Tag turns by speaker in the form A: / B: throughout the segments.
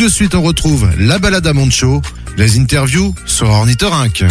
A: de suite, on retrouve la balade à Moncho, les interviews sur Ornithorynque.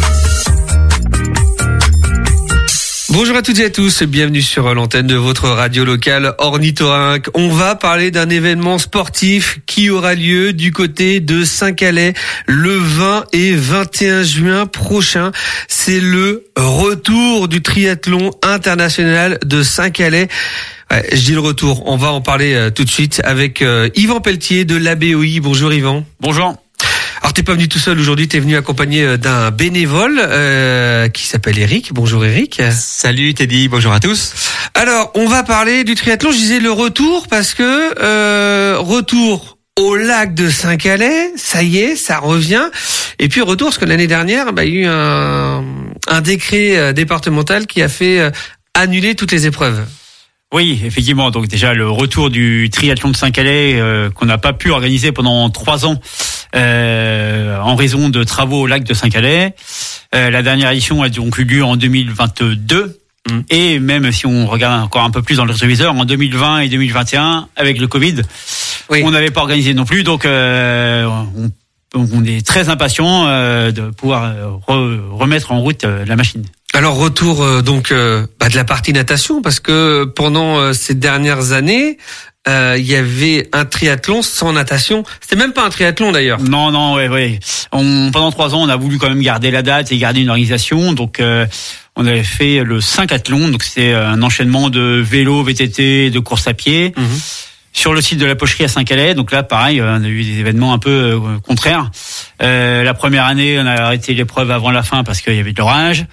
B: Bonjour à toutes et à tous, bienvenue sur l'antenne de votre radio locale Ornithorynque. On va parler d'un événement sportif qui aura lieu du côté de Saint-Calais le 20 et 21 juin prochain. C'est le retour du triathlon international de Saint-Calais. Ouais, je dis le retour, on va en parler tout de suite avec Yvan Pelletier de l'ABOI. Bonjour Yvan.
C: Bonjour.
B: Alors t'es pas venu tout seul aujourd'hui, t'es venu accompagné d'un bénévole qui s'appelle Eric. Bonjour Eric.
C: Salut Teddy, bonjour à tous.
B: Alors on va parler du triathlon, je disais le retour parce que retour au lac de Saint-Calais, ça y est, ça revient. Et puis retour parce que l'année dernière, il y a eu un décret départemental qui a fait annuler toutes les épreuves.
C: Oui, effectivement. Donc déjà le retour du triathlon de Saint-Calais qu'on n'a pas pu organiser pendant 3 ans en raison de travaux au lac de Saint-Calais. La dernière édition a donc eu lieu en 2022 et même si on regarde encore un peu plus dans le rétroviseur, en 2020 et 2021 avec le Covid, on n'avait pas organisé non plus. Donc on est très impatient de pouvoir remettre en route la machine.
B: Alors retour de la partie natation parce que pendant ces dernières années il y avait un triathlon sans natation. C'était même pas un triathlon d'ailleurs.
C: Non, ouais. Pendant 3 ans, on a voulu quand même garder la date et garder une organisation. Donc on avait fait le 5athlon, donc c'est un enchaînement de vélo, VTT, de course à pied. Sur le site de la Pocherie à Saint-Calais. Donc là, pareil, on a eu des événements un peu contraires. La première année, on a arrêté l'épreuve avant la fin parce qu'il y avait de l'orage.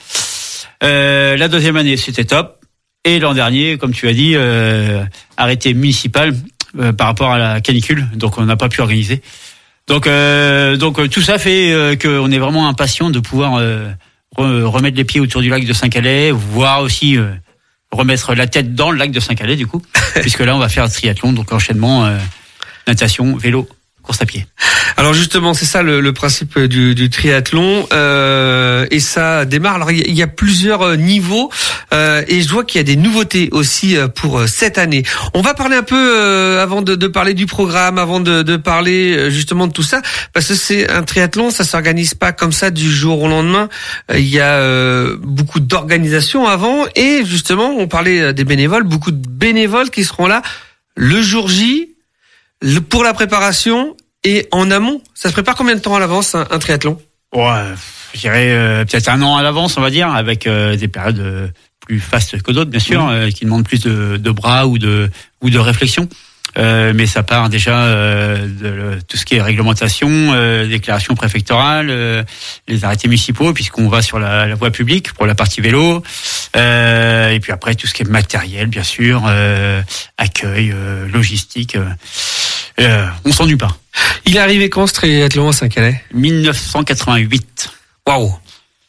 C: La deuxième année, c'était top. Et l'an dernier, comme tu as dit, arrêté municipal par rapport à la canicule. Donc on n'a pas pu organiser. Donc tout ça fait qu'on est vraiment impatient de pouvoir remettre les pieds autour du lac de Saint-Calais, voire aussi remettre la tête dans le lac de Saint-Calais du coup, puisque là on va faire un triathlon, donc enchaînement natation, vélo, course à pied.
B: Alors justement, c'est ça le principe du triathlon et ça démarre. Alors il y a plusieurs niveaux et je vois qu'il y a des nouveautés aussi pour cette année. On va parler un peu avant de parler du programme, avant de parler justement de tout ça, parce que c'est un triathlon, ça s'organise pas comme ça du jour au lendemain. Il y a beaucoup d'organisation avant et justement on parlait des bénévoles, beaucoup de bénévoles qui seront là le jour J pour la préparation. Et en amont, ça se prépare combien de temps à l'avance un triathlon ?
C: Ouais, je dirais peut-être 1 an à l'avance, on va dire, avec des périodes plus fastes que d'autres, bien sûr, qui demandent plus de bras ou de réflexion. Mais ça part déjà de tout ce qui est réglementation, déclaration préfectorale, les arrêtés municipaux, puisqu'on va sur la voie publique pour la partie vélo. Et puis après, tout ce qui est matériel, bien sûr, accueil, logistique. On s'ennuie pas.
B: Il est arrivé quand ce triathlon à Saint-Calais ?
C: 1988.
B: Waouh. Pourquoi ?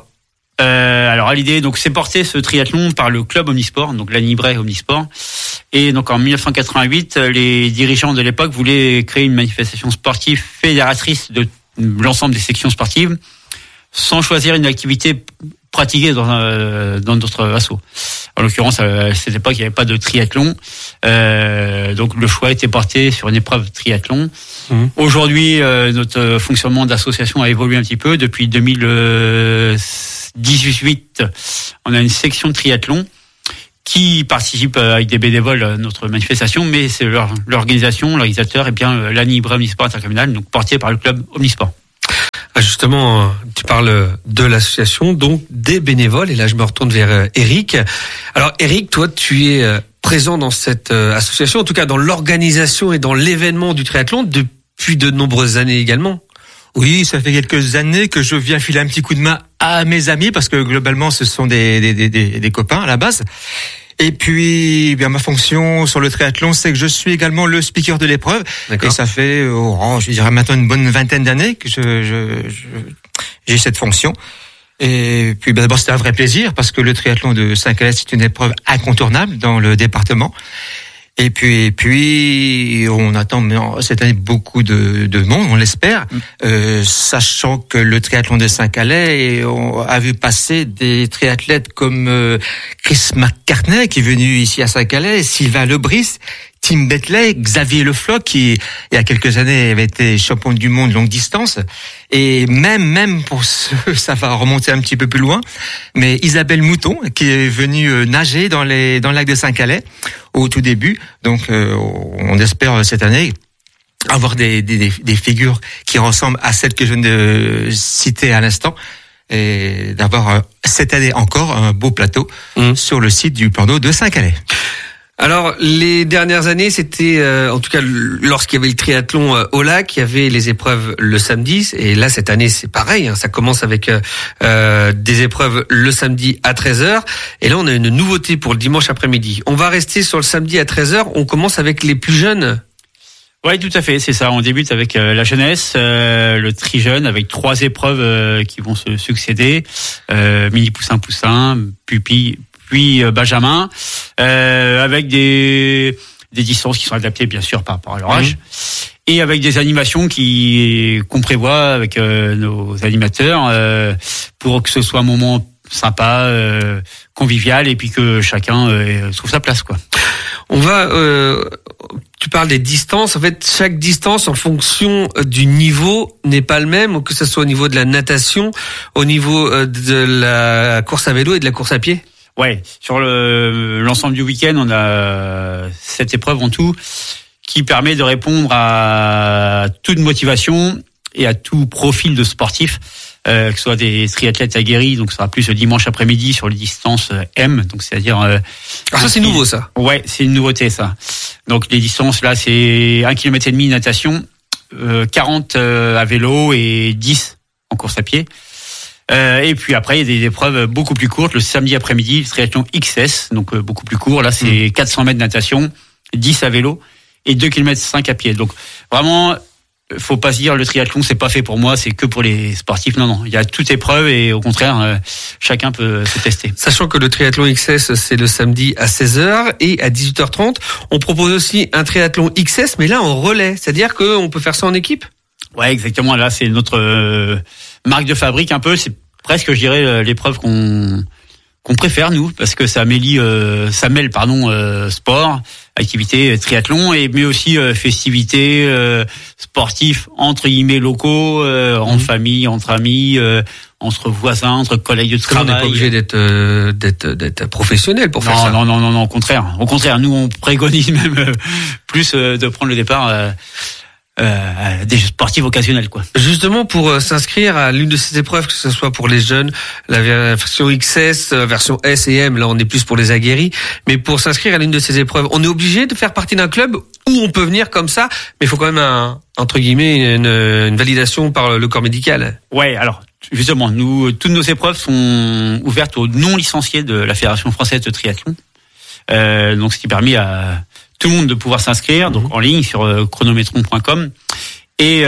C: Alors l'idée, donc c'est porté ce triathlon par le club Omnisport, donc l'Anibray Omnisport. Et donc en 1988, les dirigeants de l'époque voulaient créer une manifestation sportive fédératrice de l'ensemble des sections sportives, sans choisir une activité pratiquée dans d'autres assos. En l'occurrence, à cette époque, il n'y avait pas de triathlon. Donc le choix était porté sur une épreuve triathlon. Aujourd'hui, notre fonctionnement d'association a évolué un petit peu. Depuis 2018, on a une section de triathlon qui participe avec des bénévoles à notre manifestation, mais c'est l'organisateur est bien l'Anibray Omnisport intercommunal, donc porté par le club Omnisport.
B: Justement, tu parles de l'association, donc des bénévoles, et là je me retourne vers Eric. Alors Eric, toi tu es présent dans cette association, en tout cas dans l'organisation et dans l'événement du triathlon depuis de nombreuses années également.
D: Oui, ça fait quelques années que je viens filer un petit coup de main à mes amis, parce que globalement ce sont des copains à la base. Et puis, ma fonction sur le triathlon, c'est que je suis également le speaker de l'épreuve. D'accord. Et ça fait, je dirais maintenant une bonne 20aine d'années que j'ai cette fonction. Et puis, d'abord, c'était un vrai plaisir parce que le triathlon de Saint-Calais, c'est une épreuve incontournable dans le département. Et puis, on attend cette année beaucoup de monde, on l'espère, sachant que le triathlon de Saint-Calais a vu passer des triathlètes comme Chris McCartney, qui est venu ici à Saint-Calais, Sylvain Lebris, Tim Bentley, Xavier Le Floch, qui il y a quelques années avait été champion du monde longue distance, et même pour ça va remonter un petit peu plus loin, mais Isabelle Mouton qui est venue nager dans le lac de Saint-Calais au tout début. Donc on espère cette année avoir des figures qui ressemblent à celles que je viens de citer à l'instant, et d'avoir cette année encore un beau plateau sur le site du plan d'eau de Saint-Calais.
B: Alors, les dernières années, c'était, en tout cas, lorsqu'il y avait le triathlon au lac, il y avait les épreuves le samedi. Et là, cette année, c'est pareil. Hein, ça commence avec des épreuves le samedi à 13h. Et là, on a une nouveauté pour le dimanche après-midi. On va rester sur le samedi à 13h. On commence avec les plus jeunes.
C: Oui, tout à fait, c'est ça. On débute avec la jeunesse, le tri jeune, avec 3 épreuves qui vont se succéder. Mini poussin, pupille, puis Benjamin, avec des distances qui sont adaptées bien sûr par rapport à leur âge, et avec des animations qu'on prévoit avec nos animateurs pour que ce soit un moment sympa, convivial, et puis que chacun trouve sa place, quoi.
B: On va, tu parles des distances. En fait, chaque distance, en fonction du niveau, n'est pas le même, que ce soit au niveau de la natation, au niveau de la course à vélo et de la course à pied.
C: Ouais, sur l'ensemble du week-end, on a 7 épreuves en tout, qui permet de répondre à toute motivation et à tout profil de sportif, que ce soit des triathlètes aguerris, donc ça sera plus le dimanche après-midi sur les distances M, donc c'est-à-dire...
B: ça c'est nouveau, ça.
C: Ouais, c'est une nouveauté, ça. Donc les distances là, c'est 1,5 km natation, 40 à vélo et 10 en course à pied. Et puis après, il y a des épreuves beaucoup plus courtes. Le samedi après-midi, le triathlon XS, donc beaucoup plus court. Là, c'est 400 mètres de natation, 10 à vélo et 2,5 km à pied. Donc vraiment, faut pas se dire le triathlon, c'est pas fait pour moi, c'est que pour les sportifs. Non, il y a toute épreuve et au contraire, chacun peut se tester.
B: Sachant que le triathlon XS, c'est le samedi à 16h et à 18h30. On propose aussi un triathlon XS, mais là en relais. C'est-à-dire qu'on peut faire ça en équipe ?
C: Ouais, exactement. Là, c'est notre marque de fabrique un peu. C'est presque, je dirais, l'épreuve qu'on préfère nous, parce que ça mêle sport, activité, triathlon, mais aussi festivités, sportifs entre guillemets locaux, en famille, entre amis, entre voisins, entre collègues de travail.
B: On n'est pas obligé d'être professionnel pour faire ça.
C: Non, au contraire. Au contraire, nous on préconise même plus de prendre le départ. Des sportifs occasionnels, quoi.
B: Justement, pour s'inscrire à l'une de ces épreuves, que ce soit pour les jeunes, la version XS, version S et M, là on est plus pour les aguerris, mais pour s'inscrire à l'une de ces épreuves, on est obligé de faire partie d'un club où on peut venir comme ça, mais il faut quand même entre guillemets une validation par le corps médical.
C: Ouais, alors justement, toutes nos épreuves sont ouvertes aux non licenciés de la Fédération française de triathlon, donc ce qui permet à tout le monde de pouvoir s'inscrire, donc en ligne sur chronométron.com. Et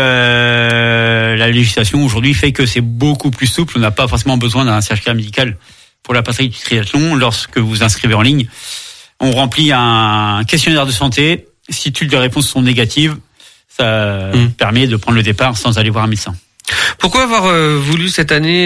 C: la législation aujourd'hui fait que c'est beaucoup plus souple. On n'a pas forcément besoin d'un certificat médical pour la pratique du triathlon. Lorsque vous vous inscrivez en ligne, on remplit un questionnaire de santé. Si toutes les réponses sont négatives, ça permet de prendre le départ sans aller voir un médecin.
B: Pourquoi avoir voulu cette année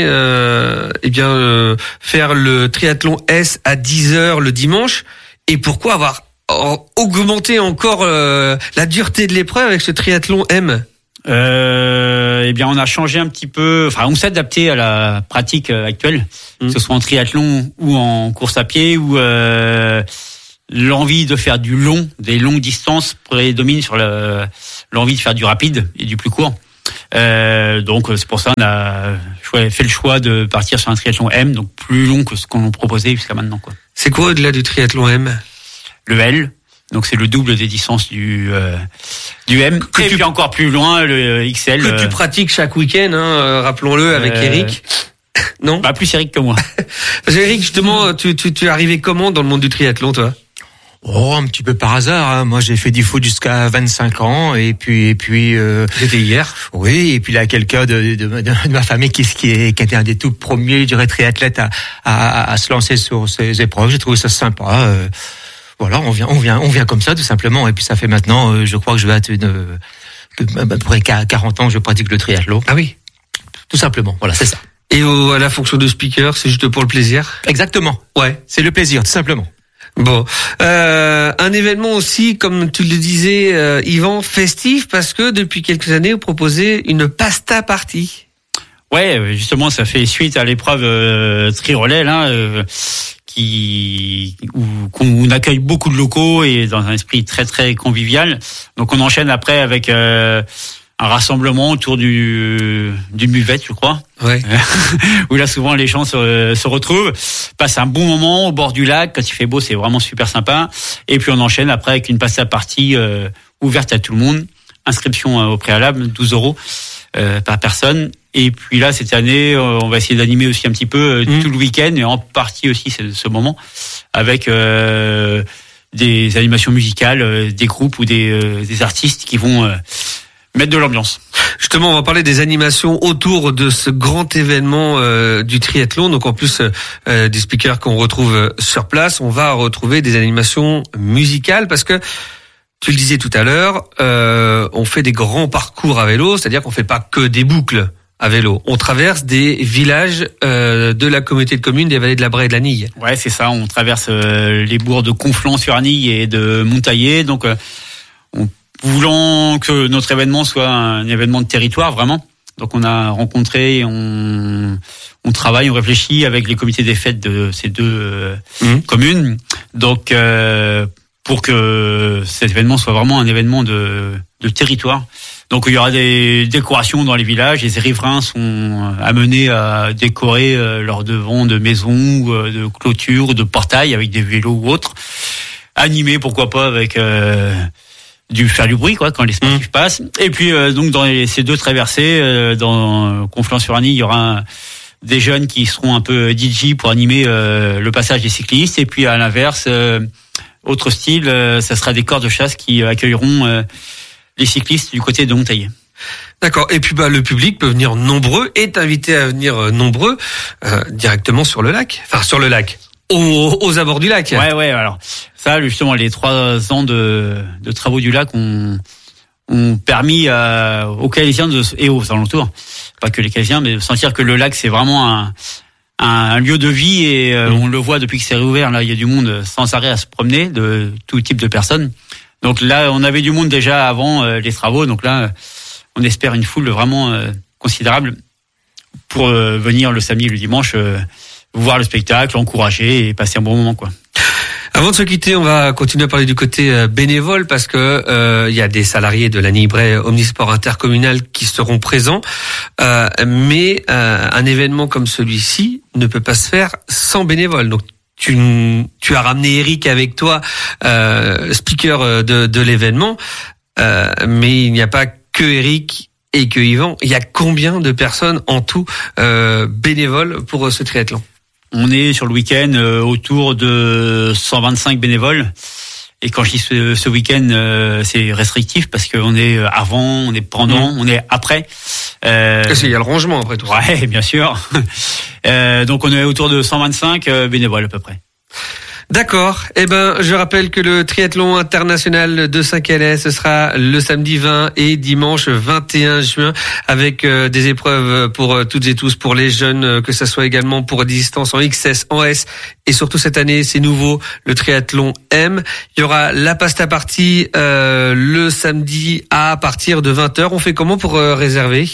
B: faire le triathlon S à 10h le dimanche, et pourquoi avoir augmenter encore la dureté de l'épreuve avec ce triathlon M?
C: On a changé un petit peu, on s'est adapté à la pratique actuelle, que ce soit en triathlon ou en course à pied, où l'envie de faire des longues distances prédomine sur l'envie de faire du rapide et du plus court. Donc c'est pour ça qu'on a fait le choix de partir sur un triathlon M, donc plus long que ce qu'on proposait jusqu'à maintenant, quoi.
B: C'est quoi au-delà du triathlon M?
C: Le L, donc c'est le double des distances du M, et puis encore plus loin le XL.
B: Que tu pratiques chaque week-end, rappelons-le, avec Eric. Non?
C: Plus Eric que moi.
B: Parce que Eric, justement, tu es arrivé comment dans le monde du triathlon, toi?
D: Un petit peu par hasard, hein. Moi, j'ai fait du foot jusqu'à 25 ans, et puis.
B: C'était hier.
D: Oui, et puis là, quelqu'un de ma famille qui était un des tout premiers, je dirais, triathlètes à se lancer sur ces épreuves. J'ai trouvé ça sympa. Voilà, on vient comme ça, tout simplement. Et puis ça fait maintenant, je crois que je vais être à peu près 40 ans que je pratique le triathlon.
B: Ah oui.
D: Tout simplement. Voilà, c'est ça.
B: Et à la fonction de speaker, c'est juste pour le plaisir?
D: Exactement.
B: Ouais.
D: C'est le plaisir, tout simplement.
B: Bon, un événement aussi, comme tu le disais, Yvan, festif, parce que depuis quelques années, vous proposez une pasta party.
C: Ouais, justement, ça fait suite à l'épreuve tri-relais là, où on accueille beaucoup de locaux et dans un esprit très très convivial. Donc on enchaîne après avec un rassemblement autour d'une buvette, je crois.
B: Ouais.
C: Où là souvent les gens se retrouvent, passent un bon moment au bord du lac. Quand il fait beau, c'est vraiment super sympa. Et puis on enchaîne après avec une pasta party ouverte à tout le monde. Inscription au préalable, 12 € par personne. Et puis là, cette année, on va essayer d'animer aussi un petit peu tout le week-end, et en partie aussi ce moment, avec des animations musicales, des groupes ou des artistes qui vont mettre de l'ambiance.
B: Justement, on va parler des animations autour de ce grand événement du triathlon. Donc en plus des speakers qu'on retrouve sur place, on va retrouver des animations musicales parce que tu le disais tout à l'heure, on fait des grands parcours à vélo, c'est-à-dire qu'on fait pas que des boucles à vélo. On traverse des villages de la communauté de communes des vallées de la Braye et de la Nille.
C: Ouais, c'est ça. On traverse les bourgs de Conflans-sur-Nille et de Montaillé. Donc, voulant que notre événement soit un événement de territoire, vraiment. Donc, on a rencontré, on travaille, on réfléchit avec les comités des fêtes de ces deux communes. Donc, pour que cet événement soit vraiment un événement de territoire. Donc il y aura des décorations dans les villages, les riverains sont amenés à décorer leurs devants de maisons, ou de clôtures, ou de portails avec des vélos ou autres, animés pourquoi pas avec faire du bruit quoi quand les sportifs passent. Et puis donc dans ces deux traversées, dans Conflans-sur-Nille, il y aura des jeunes qui seront un peu DJ pour animer le passage des cyclistes, et puis à l'inverse, autre style, ça sera des corps de chasse qui accueilleront les cyclistes du côté de Montaillé.
B: D'accord. Et puis le public peut venir nombreux, est invité à venir nombreux directement sur le lac. Enfin sur le lac, aux abords du lac.
C: Ouais. Alors ça, justement, les 3 ans de travaux du lac ont permis aux Calaisiens et aux alentours, pas que les Calaisiens, mais de sentir que le lac c'est vraiment un lieu de vie, et on le voit depuis que c'est réouvert. Là, il y a du monde sans arrêt à se promener, de tout type de personnes. Donc là, on avait du monde déjà avant les travaux. Donc là, on espère une foule vraiment considérable pour venir le samedi et le dimanche voir le spectacle, encourager et passer un bon moment, quoi.
B: Avant de se quitter, on va continuer à parler du côté bénévole parce que y a des salariés de la Nille-Braye Omnisport Intercommunal qui seront présents. Mais un événement comme celui-ci ne peut pas se faire sans bénévoles. Donc tu as ramené Eric avec toi, speaker de l'événement, mais il n'y a pas que Eric et que Yvan. Il y a combien de personnes en tout bénévoles pour ce triathlon?
C: On est sur le week-end autour de 125 bénévoles. Et quand je dis ce week-end, c'est restrictif parce qu'on est avant, on est pendant, on est après.
B: Il y a le rangement après tout ça.
C: Ouais, bien sûr. Donc on est autour de 125 bénévoles à peu près.
B: D'accord. Je rappelle que le triathlon international de Saint-Calais, ce sera le samedi 20 et dimanche 21 juin avec des épreuves pour toutes et tous, pour les jeunes, que ça soit également pour des distances en XS, en S, et surtout cette année, c'est nouveau, le triathlon M. Il y aura la pasta party le samedi à partir de 20h. On fait comment pour réserver?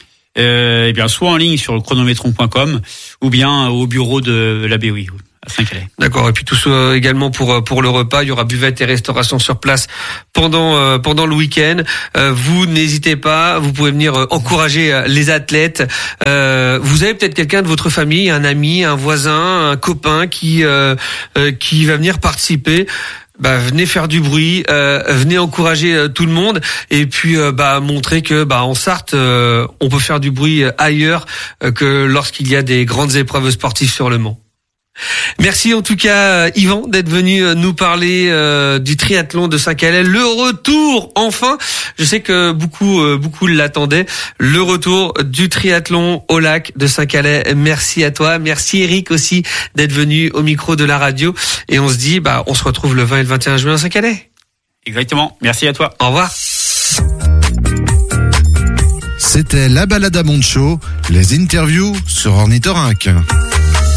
C: Soit en ligne sur le chronométron.com ou bien au bureau de la BOI.
B: D'accord. Et puis tout ça également pour le repas, il y aura buvette et restauration sur place pendant le week-end. Vous n'hésitez pas, vous pouvez venir encourager les athlètes. Vous avez peut-être quelqu'un de votre famille, un ami, un voisin, un copain qui va venir participer. Venez faire du bruit, venez encourager tout le monde, et puis montrer que en Sarthe on peut faire du bruit ailleurs que lorsqu'il y a des grandes épreuves sportives sur le Mans. Merci en tout cas Yvan d'être venu nous parler du triathlon de Saint-Calais, le retour enfin, je sais que beaucoup l'attendaient, le retour du triathlon au lac de Saint-Calais. Merci à toi, merci Eric aussi d'être venu au micro de la radio, et on se dit on se retrouve le 20 et le 21 juin à Saint-Calais.
C: Exactement, merci à toi.
B: Au revoir.
A: C'était la balade à Montshaw, les interviews sur Ornithorynque.